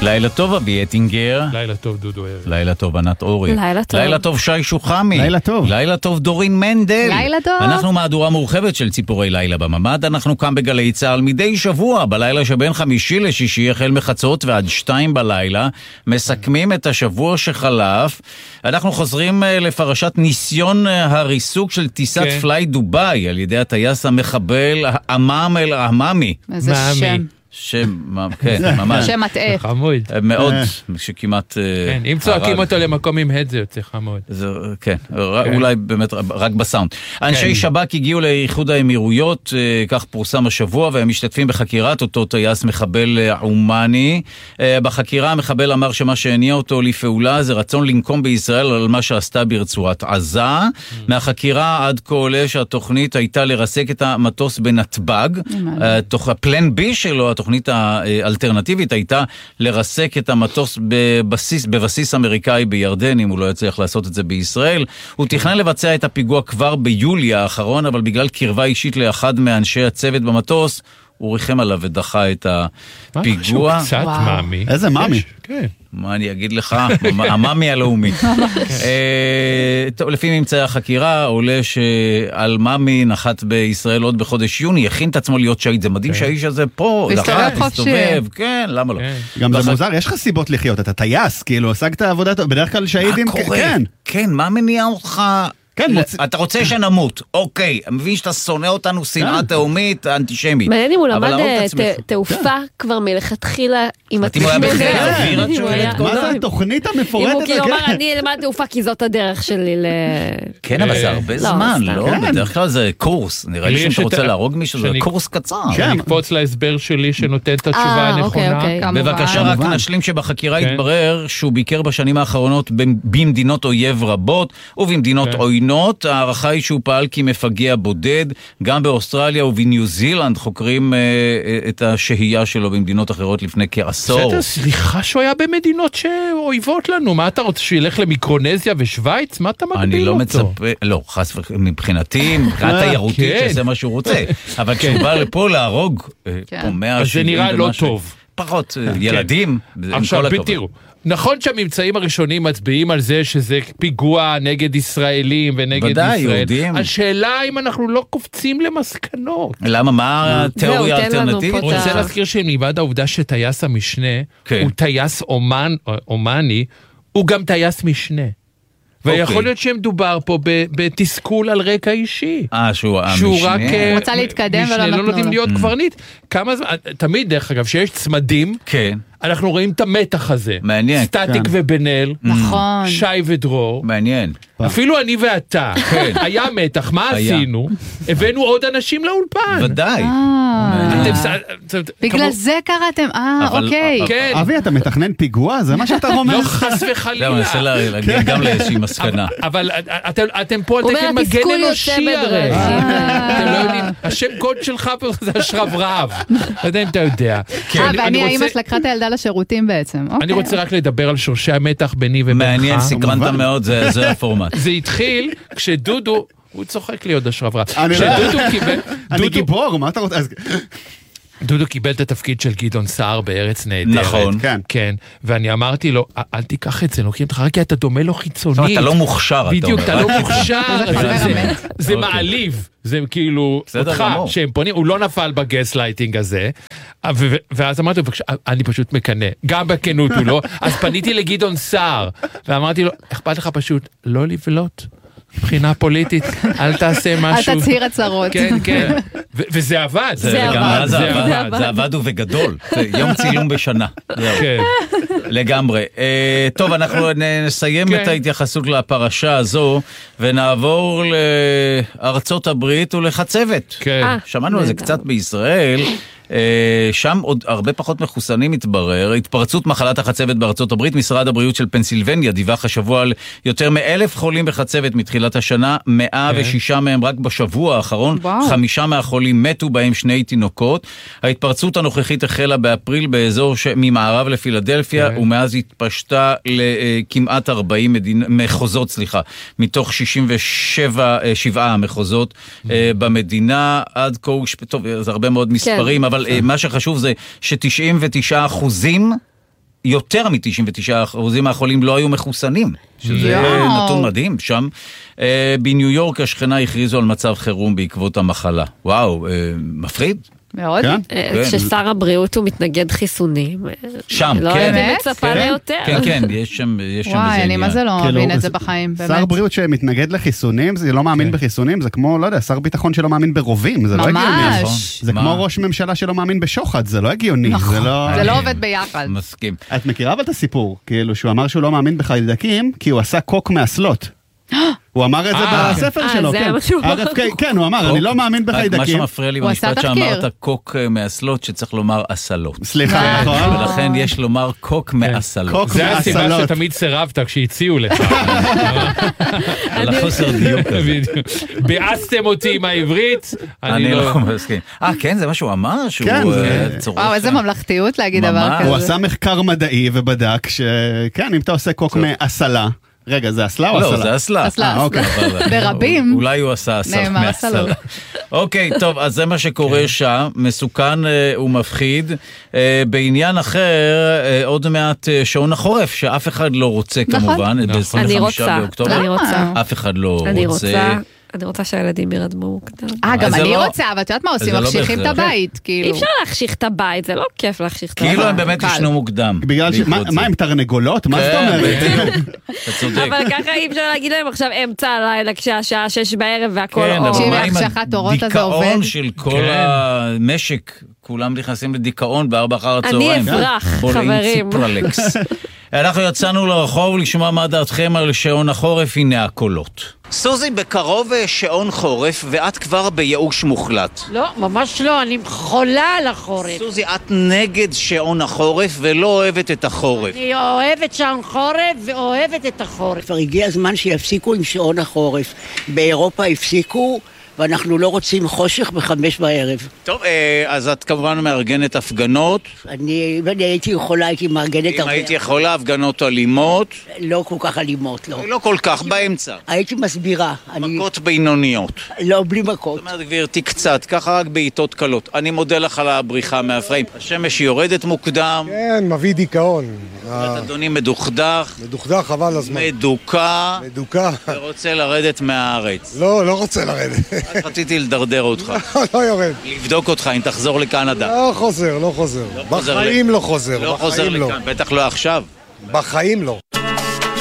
לילה טוב אבי אטינגר. לילה טוב דודו ארץ. לילה טוב ענת אורי. לילה טוב. לילה טוב שי שוחמי. לילה טוב. לילה טוב דורין מנדל. לילה טוב. אנחנו מהדורה מורחבת של ציפורי לילה בממד. אנחנו כאן בגלי צהל מדי שבוע, בלילה שבין חמישי לשישי, החל מחצות ועד 2 בלילה, מסכמים את השבוע שחלף. אנחנו חוזרים לפרשת ניסיון הריסוק של טיסת פליי דוביי, על ידי הטייס המחבל אמאם אל-עמאמי. איזה שם. שם, כן, ממש. שם מטעה. חמוד. מאוד, שכמעט... כן, אם צועקים אותו למקום עם הד זה יוצא חמוד. כן, אולי באמת רק בסאונד. אנשי שב"כ הגיעו לאיחוד האמירויות, כך פורסם השבוע, והם משתתפים בחקירת אותו טייס מחבל עומני. בחקירה המחבל אמר שמה שהניע אותו לפעולה זה רצון לנקום בישראל על מה שעשתה ברצועת עזה. מהחקירה עד כה עולה שהתוכנית הייתה לרסק את המטוס בנתב"ג. תוך הפלן בי שלו, התוכנית האלטרנטיבית הייתה לרסק את המטוס בבסיס אמריקאי בירדן, אם הוא לא יצליח לעשות את זה בישראל. הוא תכנן לבצע את הפיגוע כבר ביולי האחרון, אבל בגלל קרבה אישית לאחד מאנשי הצוות במטוס, הוא ריחם עליו ודחה את הפיגוע. משהו קצת מאמי. איזה מאמי? כן. מה אני אגיד לך? המאמי הלאומי. טוב, לפי ממצאי החקירה עולה שעל מאמי נחת בישראל עוד בחודש יוני, הכין את עצמו להיות שהיד. זה מדהים שהאיש הזה פה, לחת, מסתובב, כן, למה לא? גם זה מוזר, יש לך סיבות לחיות, אתה טייס, כאילו, עסקת עבודה, בדרך כלל שהידים, כן. כן, מה מניע אותך? אתה רוצה שנמות, אוקיי, מבין שאתה שונא אותנו שנאה תאומית, אנטישמית. מעניין אם הוא למד תעופה כבר מלכתחילה עם התכנון. מה זה התוכנית המפורטת? אם הוא כאילו אומר, אני למד תעופה כי זאת הדרך שלי כן, אבל זה הרבה זמן, לא? בדרך כלל זה קורס, נראה לי שאתה רוצה להרוג מישהו, זה קורס קצר. שנקפוץ להסבר שלי שנותן את התשובה הנכונה. בבקשה, רק נשלים שבחקירה התברר שהוא ביקר בשנים האחרונות במדינות אויב רבות ובמדינות עוינות. הערכה היא שהוא פעל כמפגע בודד, גם באוסטרליה ובניו זילנד חוקרים את השהייה שלו במדינות אחרות לפני כעשור. בסדר, סליחה שהוא היה במדינות שאויבות לנו, מה אתה רוצה, שילך למיקרונזיה ושוויץ? מה אתה מגביל אותו? אני לא מצפה, לא, חס מבחינתי, מבחינת תיירותית שזה מה שהוא רוצה, אבל כשהוא בא לפה להרוג, אז זה נראה לא טוב. פחות ילדים, עכשיו תראו, נכון שהממצאים הראשונים מצביעים על זה שזה פיגוע נגד ישראלים ונגד ישראל. השאלה אם אנחנו לא קופצים למסקנות. למה? מה התיאוריה האלטרנטיבית? אני רוצה להזכיר שמלבד העובדה שטייס המשנה הוא טייס אומני, הוא גם טייס משנה. ויכול להיות שמדובר פה בתסכול על רקע אישי. שהוא רק רוצה להתקדם ולא נתנו לו. לא נותנים להיות קברניט. כמה זמן, תמיד דרך אגב, שיש צמדים, אנחנו רואים את המתח הזה. מעניין. סטטיק ובנל. נכון. שי ודרור. מעניין. אפילו אני ואתה. היה מתח, מה עשינו? הבאנו עוד אנשים לאולפן. ודאי. בגלל זה קראתם, אוקיי. אבי, אתה מתכנן פיגוע? זה מה שאתה אומר? לא חס וחלילה. אני מנסה להגיע גם לאיזושהי מסקנה. אבל אתם פה על תקן מגן אנושי הרי. אתם לא יודעים, השם קוד שלך פה זה השרברב. לא יודע אם אתה יודע. ואני האמא שלקחה את הילדה לשירותים בעצם. אני רוצה רק לדבר על שורשי המתח ביני ובינך. מעניין, סקרנת מאוד, זה הפורמט. זה התחיל כשדודו, הוא צוחק לי עוד השרברב. אני גיבור, מה אתה רוצה? דודו קיבל את התפקיד של גדעון סער בארץ נהדרת. נכון. כן. ואני אמרתי לו, אל תיקח את זה, לוקחים אותך רק כי אתה דומה לו חיצונית. אתה לא מוכשר. בדיוק, אתה לא מוכשר. זה מעליב. זה כאילו, אותך, שהם פונים, הוא לא נפל בגסלייטינג הזה. ואז אמרתי לו, אני פשוט מקנה. גם בכנות הוא לא. אז פניתי לגדעון סער, ואמרתי לו, אכפת לך פשוט לא לבלוט. מבחינה פוליטית, אל תעשה משהו. אל תצהיר הצהרות. כן, כן. וזה עבד. זה עבד ובגדול. יום צילום בשנה. לגמרי. טוב, אנחנו נסיים את ההתייחסות לפרשה הזו, ונעבור לארצות הברית ולחצבת. שמענו על זה קצת בישראל. שם עוד הרבה פחות מחוסנים התברר. התפרצות מחלת החצבת בארצות הברית. משרד הבריאות של פנסילבניה דיווח השבוע על יותר מ1,000 חולים בחצבת מתחילת השנה, 106 מהם רק בשבוע האחרון, 5 מהחולים מתו, בהם 2 תינוקות. ההתפרצות הנוכחית החלה באפריל באזור ממערב לפילדלפיה, ומאז התפשטה לכמעט 40 מחוזות, מתוך 67 מחוזות במדינה. עד כה, טוב, זה הרבה מאוד מספרים, אבל מה שחשוב זה ש99% יותר מ-99% מהחולים לא היו מחוסנים, שזה נתון מדהים. שם בניו יורק השכנה הכריזו על מצב חירום בעקבות המחלה. וואו, מפחיד. מאוד. ששר הבריאות הוא מתנגד חיסונים. שם, כן. לא הייתי מצפה ליותר. כן, כן, יש שם איזה עניין. וואי, אני מה זה לא מבין את זה בחיים, באמת. שר בריאות שמתנגד לחיסונים, זה לא מאמין בחיסונים, זה כמו, לא יודע, שר ביטחון שלא מאמין ברובים, זה לא הגיוני. ממש. זה כמו ראש ממשלה שלא מאמין בשוחד, זה לא הגיוני. זה לא עובד ביחד. מסכים. את מכירה אבל את הסיפור, כאילו שהוא אמר שהוא לא מאמין בחיידקים, כי הוא עשה קוק מאסלות. הוא אמר את זה בספר שלו, כן. כן, הוא אמר, אני לא מאמין בחיידקים. מה שמפריע לי במשפט שאמרת קוק מאסלות, שצריך לומר אסלות. סליחה, נכון. ולכן יש לומר קוק מאסלות. זה הסיבה שתמיד סירבת כשהציעו לך. על החוסר דיוק הזה. ביאסתם אותי עם העברית. אני לא מסכים. כן, זה מה שהוא אמר? וואו, איזה ממלכתיות להגיד דבר כזה. הוא עשה מחקר מדעי ובדק שכן, אם אתה עושה קוק מאסלה, רגע, זה אסלה או אסלה? לא, זה אסלה. אסלה. ברבים. אולי הוא עשה אסלה מאסלה. אוקיי, טוב, אז זה מה שקורה שם, מסוכן ומפחיד. בעניין אחר, עוד מעט שעון החורף, שאף אחד לא רוצה כמובן. אני רוצה. אף אחד לא רוצה. אני רוצה שהילדים ירדמו מוקדם. גם אני רוצה, אבל את יודעת מה עושים? מחשיכים את הבית, כאילו. אי אפשר להחשיך את הבית, זה לא כיף להחשיך את הבית. כאילו הם באמת ישנו מוקדם. מה הם תרנגולות? מה זאת אומרת? אתה צודק. אבל ככה אי אפשר להגיד להם עכשיו אמצע הלילה כשהשעה 6 בערב והכל אור. כן, אבל מה עם הדיכאון של כל המשק? כולם נכנסים לדיכאון ב4 אחר הצהריים. אני אברח, חברים. אנחנו יצאנו לרחוב לשמוע מה דעתכם על שעון החורף, הנה הקולות. סוזי, בקרוב שעון חורף, ואת כבר בייאוש מוחלט. לא, ממש לא, אני חולה על החורף. סוזי, את נגד שעון החורף ולא אוהבת את החורף. אני אוהבת שעון חורף ואוהבת את החורף. כבר הגיע הזמן שיפסיקו עם שעון החורף. באירופה הפסיקו, ואנחנו לא רוצים חושך ב5 בערב. טוב, אז את כמובן מארגנת הפגנות. אם אני הייתי יכולה, הייתי מארגנת... אם הייתי יכולה, הפגנות אלימות. לא כל כך אלימות, לא. לא כל כך, באמצע. הייתי מסבירה. מכות בינוניות. לא, בלי מכות. זאת אומרת, גבירתי, קצת, ככה רק בעיתות קלות. אני מודה לך על הבריחה מהפריים. השמש יורדת מוקדם. כן, מביא דיכאון. אדוני מדוכדך. מדוכדך, חבל הזמן. מדוכא. מדוכא. ורוצה לרדת מהארץ. לא רוצה לרדת. רק רציתי לדרדר אותך. לא יורד. לבדוק אותך אם תחזור לקנדה. לא חוזר. בחיים לא חוזר. לא חוזר לכאן, בטח לא עכשיו. בחיים לא.